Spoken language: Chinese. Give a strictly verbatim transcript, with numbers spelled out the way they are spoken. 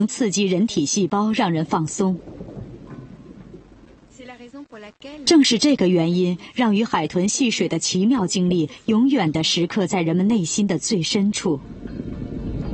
刺激人体细胞，让人放松。正是这个原因，让与海豚戏水的奇妙经历永远地时刻在人们内心的最深处。